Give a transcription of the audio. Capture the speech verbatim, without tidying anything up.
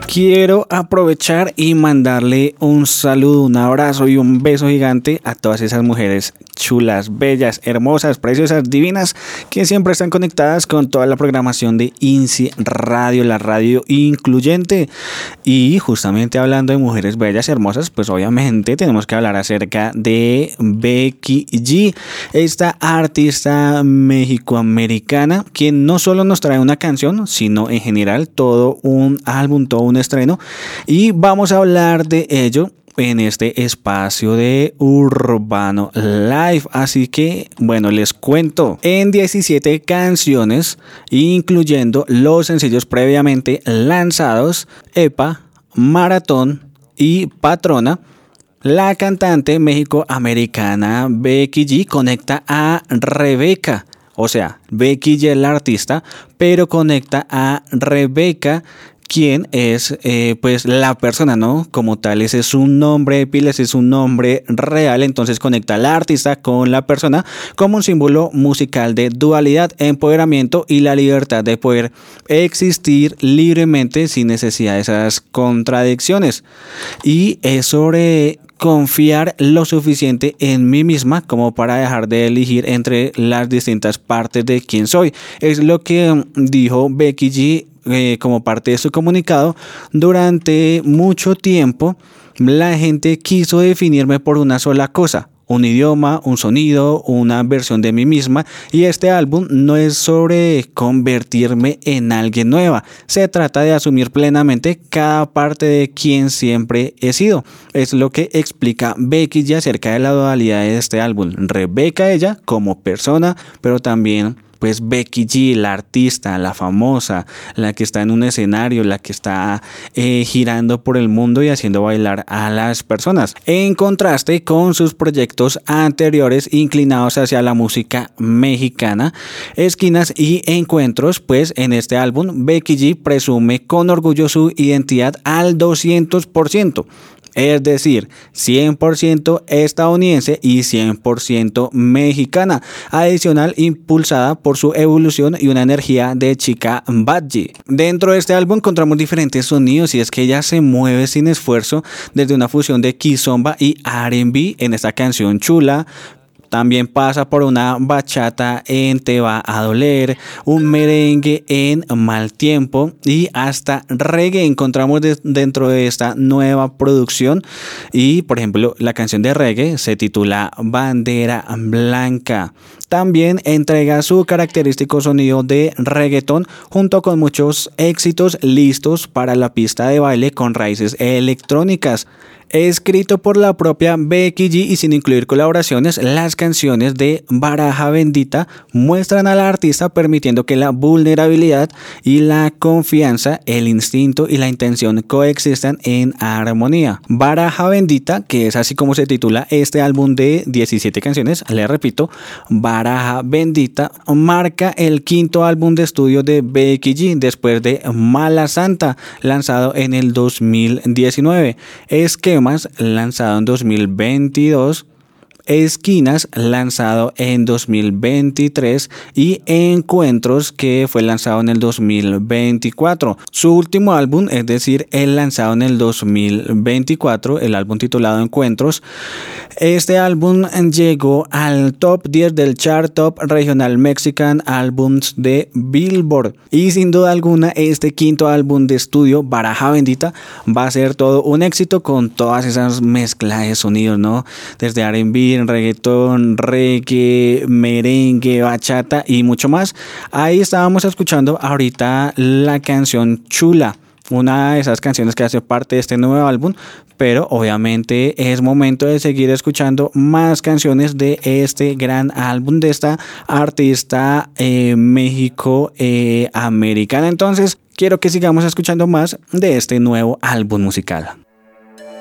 Quiero aprovechar y mandarle un saludo, un abrazo y un beso gigante a todas esas mujeres chulas, bellas, hermosas, preciosas, divinas, que siempre están conectadas con toda la programación de INSI Radio, la radio incluyente. Y justamente hablando de mujeres bellas, hermosas, pues obviamente tenemos que hablar acerca de Becky G, esta artista mexicoamericana, quien no solo nos trae una canción, sino en general todo un álbum, todo un estreno, y vamos a hablar de ello en este espacio de Urbano Live. Así que, bueno, les cuento. En diecisiete canciones, incluyendo los sencillos previamente lanzados, Epa, Maratón y Patrona, la cantante mexicoamericana Becky G conecta a Rebeca. O sea, Becky G es la artista, pero conecta a Rebeca, quien es eh, pues la persona, ¿no? Como tal, ese es un nombre de pila, ese es un nombre real. Entonces conecta a la artista con la persona como un símbolo musical de dualidad, empoderamiento y la libertad de poder existir libremente sin necesidad de esas contradicciones. Y es sobre confiar lo suficiente en mí misma como para dejar de elegir entre las distintas partes de quién soy. Es lo que dijo Becky G eh, como parte de su comunicado. Durante mucho tiempo la gente quiso definirme por una sola cosa: un idioma, un sonido, una versión de mí misma, y este álbum no es sobre convertirme en alguien nueva. Se trata de asumir plenamente cada parte de quien siempre he sido. Es lo que explica Becky G acerca de la dualidad de este álbum. Rebeca, ella como persona, pero también pues Becky G, la artista, la famosa, la que está en un escenario, la que está eh, girando por el mundo y haciendo bailar a las personas. En contraste con sus proyectos anteriores inclinados hacia la música mexicana, Esquinas y Encuentros, pues en este álbum Becky G presume con orgullo su identidad al doscientos por ciento. Es decir, cien por ciento estadounidense y cien por ciento mexicana, adicional impulsada por su evolución y una energía de chica Badgie. Dentro de este álbum encontramos diferentes sonidos, y es que ella se mueve sin esfuerzo desde una fusión de kizomba y R and B en esta canción Chula. También pasa por una bachata en Te va a doler, un merengue en Mal tiempo y hasta reggae encontramos de, dentro de esta nueva producción. Y por ejemplo, la canción de reggae se titula Bandera Blanca. También entrega su característico sonido de reggaetón junto con muchos éxitos listos para la pista de baile con raíces electrónicas. Escrito por la propia Becky G y sin incluir colaboraciones, las canciones de Baraja Bendita muestran a la artista permitiendo que la vulnerabilidad y la confianza, el instinto y la intención coexistan en armonía. Baraja Bendita, que es así como se titula este álbum de diecisiete canciones, le repito, Baraja Bendita, marca el quinto álbum de estudio de Becky G después de Mala Santa, lanzado en el dos mil diecinueve. Es que lanzado en dos mil veintidós, Esquinas lanzado en dos mil veintitrés y Encuentros, que fue lanzado en el dos mil veinticuatro. Su último álbum, es decir, el lanzado en el dos mil veinticuatro, el álbum titulado Encuentros. Este álbum llegó al top diez del chart Top Regional Mexican Albums de Billboard, y sin duda alguna este quinto álbum de estudio, Baraja Bendita, va a ser todo un éxito con todas esas mezclas de sonidos, ¿no? Desde R and B, reggaetón, reggae, merengue, bachata y mucho más. Ahí estábamos escuchando ahorita la canción Chula, una de esas canciones que hace parte de este nuevo álbum, pero obviamente es momento de seguir escuchando más canciones de este gran álbum de esta artista eh, México eh, americana. Entonces quiero que sigamos escuchando más de este nuevo álbum musical.